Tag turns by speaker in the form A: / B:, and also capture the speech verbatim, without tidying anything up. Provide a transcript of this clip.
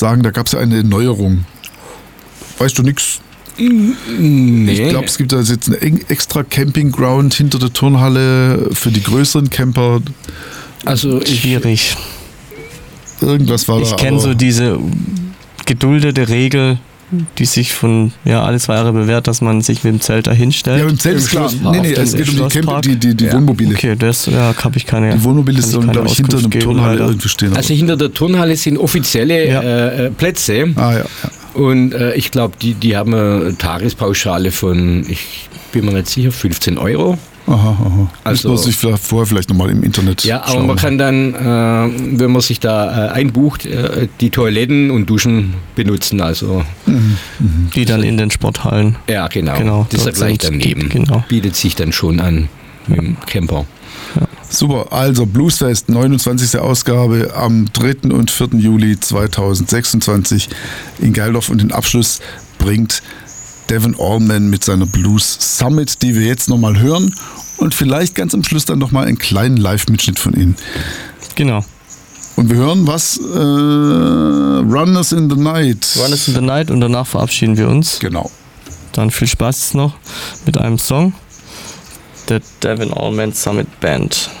A: sagen, da gab es ja eine Neuerung. Weißt du nichts?
B: Nee.
A: Ich glaube, es gibt da jetzt einen extra Campingground hinter der Turnhalle für die größeren Camper.
B: Also ich,
C: Schwierig.
A: Irgendwas war
C: Ich
A: da.
C: kenne so diese geduldete Regel, die sich von ja alle zwei Jahre bewährt, dass man sich mit dem Zelt da hinstellt.
A: Ja, im Zelt
B: Im
A: ist klar.
B: Schlosspark.
A: Nee, nee, es
C: Im
A: geht um die, Camp
C: Schlosspark.
A: die, die, die
B: Ja.
A: Wohnmobile.
C: Okay, das ja, habe ich keine.
A: Die Wohnmobile
C: kann ich
A: sollen,
C: keine
A: glaube ich, hinter
C: Auskunft
A: einem
C: geben,
A: Turnhalle
C: leider.
A: irgendwie stehen.
B: also hinter der Turnhalle sind offizielle
C: Ja.
B: äh, Plätze.
A: ah, ja, ja.
B: Und äh, ich glaube, die, die haben eine Tagespauschale von, ich bin mir nicht sicher, fünfzehn Euro.
A: Aha, aha.
B: Also-
A: Muss man sich vielleicht vorher vielleicht nochmal im Internet
B: Ja, aber
A: schauen.
B: man kann dann, äh, wenn man sich da äh, einbucht, äh, die Toiletten und Duschen benutzen. Also
C: Die dann in den Sporthallen.
B: ja, genau.
C: Genau,
B: das ist ja
C: dort
B: gleich
C: sind-
B: daneben.
C: genau.
B: Bietet sich dann schon an mit dem Camper.
A: Super, also Bluesfest, neunundzwanzigste Ausgabe am dritten und vierten Juli zweitausendsechsundzwanzig in Geildorf und den Abschluss bringt Devon Allman mit seiner Blues Summit, die wir jetzt nochmal hören und vielleicht ganz am Schluss dann nochmal einen kleinen Live-Mitschnitt von Ihnen.
C: Genau.
A: Und wir hören was? Äh, Runners in the Night.
C: Run is in the Night und danach verabschieden wir uns.
A: Genau.
C: Dann viel Spaß noch mit einem Song. Der Devon Allman Summit Band.